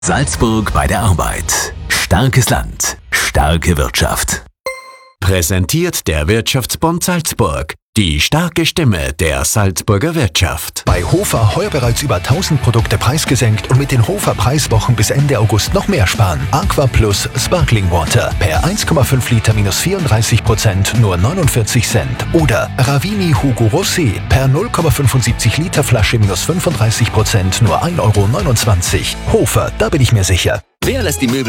Salzburg bei der Arbeit. Starkes Land, starke Wirtschaft. Präsentiert der Wirtschaftsbund Salzburg. Die starke Stimme der Salzburger Wirtschaft. Bei Hofer heuer bereits über 1000 Produkte preisgesenkt und mit den Hofer Preiswochen bis Ende August noch mehr sparen. Aqua Plus Sparkling Water per 1,5 Liter minus 34% nur 49 Cent. Oder Ravini Hugo Rosé per 0,75 Liter Flasche minus 35% nur 1,29 Euro. Hofer, da bin ich mir sicher. Wer lässt die Möbel